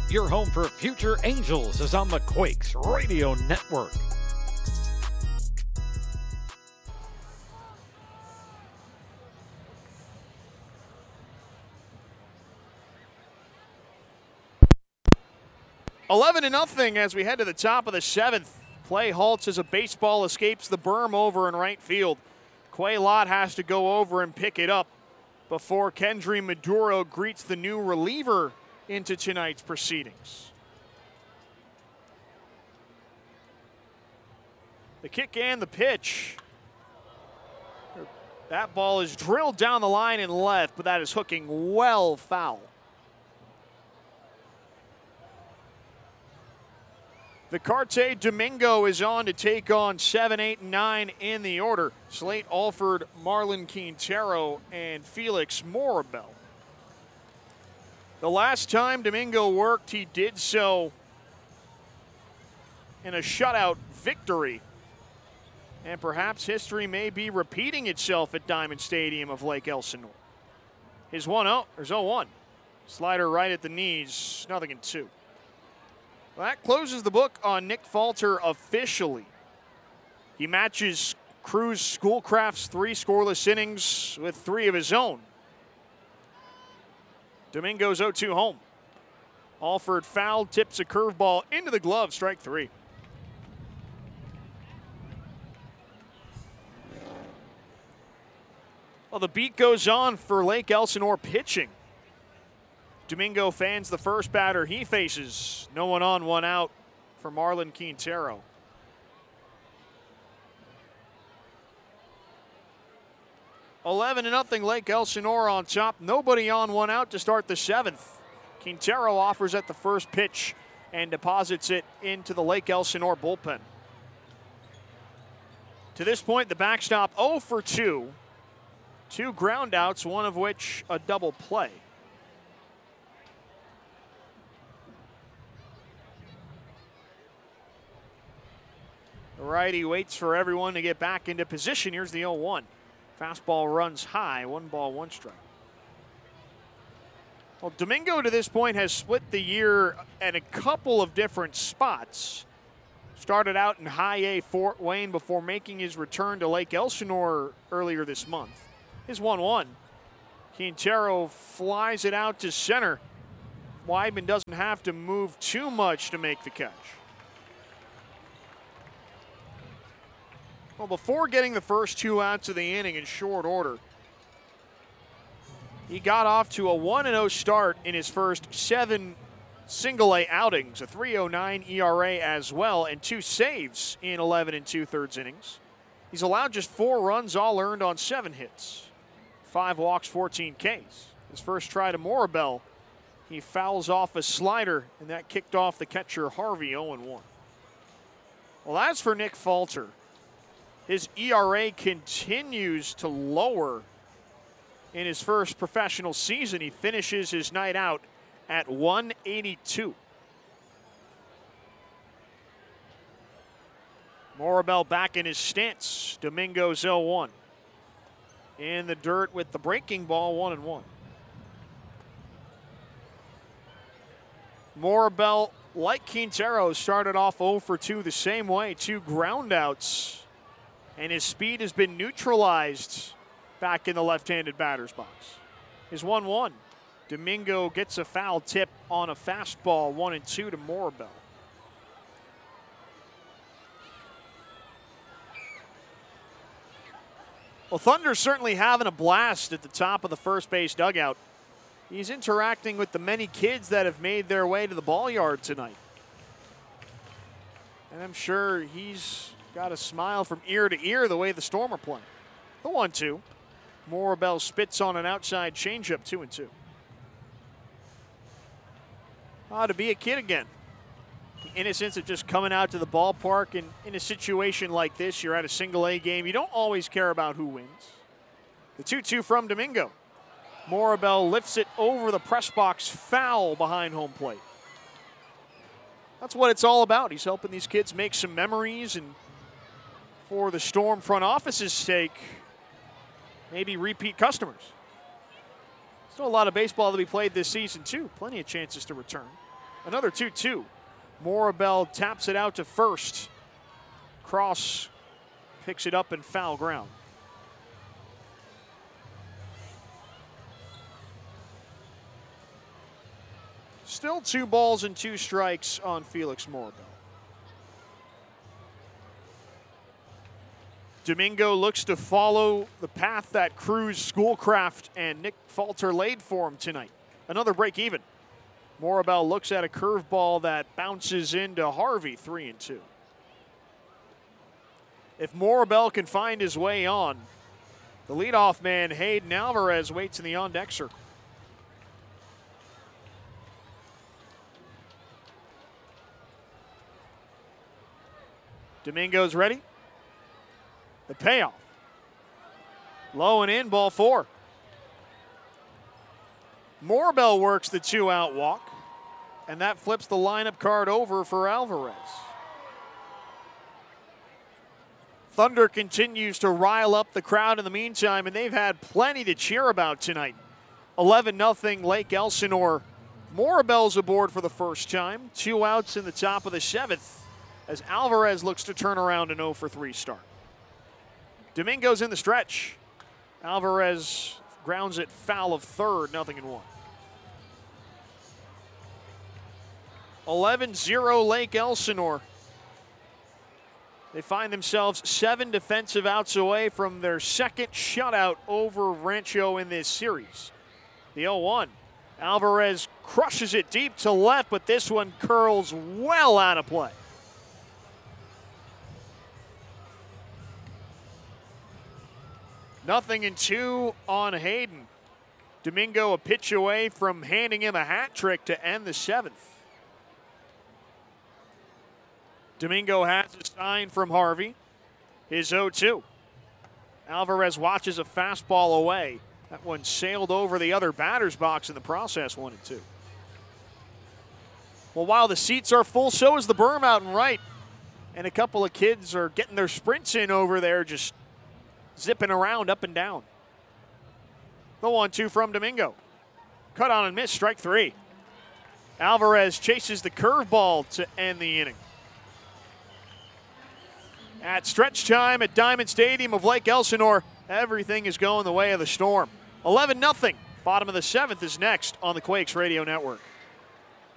Your home for future Angels is on the Quakes Radio Network. $11 to nothing as we head to the top of the seventh. Play halts as a baseball escapes the berm over in right field. Quay Lott has to go over and pick it up before Kendry Maduro greets the new reliever into tonight's proceedings. The kick and the pitch. That ball is drilled down the line and left, but that is hooking well foul. The Carte Domingo is on to take on 7, 8, and 9 in the order. Slate Alford, Marlon Quintero, and Felix Morabel. The last time Domingo worked, he did so in a shutout victory. And perhaps history may be repeating itself at Diamond Stadium of Lake Elsinore. His 1-0, there's 0-1. Slider right at the knees, 0-2. Well, that closes the book on Nick Falter officially. He matches Cruz Schoolcraft's 3 scoreless innings with 3 of his own. Domingo's 0-2 home. Alford foul, tips a curveball into the glove, strike 3. Well, the beat goes on for Lake Elsinore pitching. Domingo fans the first batter he faces. No one on, one out for Marlon Quintero. $11-0 Lake Elsinore on top. Nobody on, one out to start the seventh. Quintero offers at the first pitch and deposits it into the Lake Elsinore bullpen. To this point, the backstop 0 for 2. 2 ground outs, one of which a double play. The righty waits for everyone to get back into position. Here's the 0-1. Fastball runs high, 1 ball, 1 strike. Well, Domingo to this point has split the year at a couple of different spots. Started out in High A Fort Wayne before making his return to Lake Elsinore earlier this month. His 1-1. Quintero flies it out to center. Weidman doesn't have to move too much to make the catch. Well, before getting the first 2 outs of the inning in short order, he got off to a 1-0 start in his first 7 single-A outings, a 3.09 ERA as well, and 2 saves in 11 2/3 innings. He's allowed just 4 runs, all earned on 7 hits. 5 walks, 14 Ks. His first try to Morabel, he fouls off a slider, and that kicked off the catcher Harvey 0-1. Well, as for Nick Falter, his ERA continues to lower in his first professional season. He finishes his night out at 182. Morabel back in his stance. Domingo's 0-1. In the dirt with the breaking ball, 1-1. Morabel, like Quintero, started off 0 for 2 the same way. 2 ground outs. And his speed has been neutralized back in the left-handed batter's box. His 1-1. Domingo gets a foul tip on a fastball, 1-2 to Morabel. Well, Thunder's certainly having a blast at the top of the first base dugout. He's interacting with the many kids that have made their way to the ball yard tonight. And I'm sure he's got a smile from ear to ear the way the Storm are playing. The 1-2. Morabel spits on an outside changeup, 2-2. To be a kid again. The innocence of just coming out to the ballpark, and in a situation like this, you're at a single-A game. You don't always care about who wins. The 2-2 from Domingo. Morabel lifts it over the press box, foul behind home plate. That's what it's all about. He's helping these kids make some memories, and for the Storm front office's sake, maybe repeat customers. Still a lot of baseball to be played this season, too. Plenty of chances to return. Another 2-2. Morabel taps it out to first. Cross picks it up in foul ground. Still 2 balls and 2 strikes on Felix Morabel. Domingo looks to follow the path that Cruz, Schoolcraft, and Nick Falter laid for him tonight. Another break even. Morabel looks at a curveball that bounces into Harvey, 3-2. If Morabel can find his way on, the leadoff man, Hayden Alvarez, waits in the on-deck circle. Domingo's ready. The payoff. Low and in, ball 4. Morabel works the 2-out walk, and that flips the lineup card over for Alvarez. Thunder continues to rile up the crowd in the meantime, and they've had plenty to cheer about tonight. 11-0 Lake Elsinore. Morabel's aboard for the first time. 2 outs in the top of the 7th as Alvarez looks to turn around an 0-for-3 start. Domingo's in the stretch. Alvarez grounds it foul of third, 0-1. 11-0 Lake Elsinore. They find themselves 7 defensive outs away from their second shutout over Rancho in this series. The 0-1. Alvarez crushes it deep to left, but this one curls well out of play. Nothing in 2 on Hayden. Domingo a pitch away from handing him a hat trick to end the 7th. Domingo has a sign from Harvey. His 0-2. Alvarez watches a fastball away. That one sailed over the other batter's box in the process, 1-2. Well, while the seats are full, so is the berm out and right. And a couple of kids are getting their sprints in over there, just zipping around up and down. The 1-2 from Domingo. Cut on and miss, strike 3. Alvarez chases the curveball to end the inning. At stretch time at Diamond Stadium of Lake Elsinore, everything is going the way of the Storm. 11-0. Bottom of the 7th is next on the Quakes Radio Network.